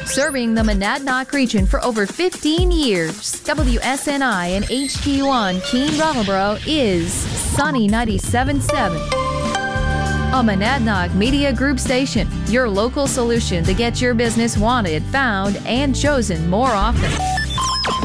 Serving the Monadnock region for over 15 years, WSNI and HD1 Keene Brattleboro is Sunny 97.7. A Monadnock Media Group station, your local solution to get your business wanted, found, and chosen more often.